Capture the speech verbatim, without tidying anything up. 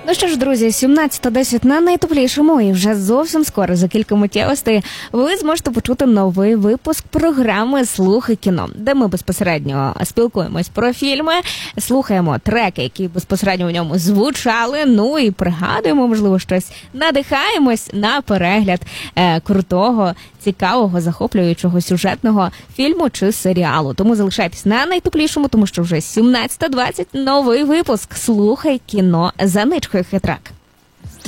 Ну що ж, друзі, сімнадцята десять на найтеплішому, і вже зовсім скоро, за кілька миттєвостей, ви зможете почути новий випуск програми «Слухай кіно», де ми безпосередньо спілкуємось про фільми, слухаємо треки, які безпосередньо в ньому звучали, ну і пригадуємо, можливо, щось, надихаємось на перегляд е, крутого, цікавого, захоплюючого сюжетного фільму чи серіалу. Тому залишайтесь на найтеплішому, тому що вже сімнадцята двадцять новий випуск «Слухай кіно» за ничкою Хитрак.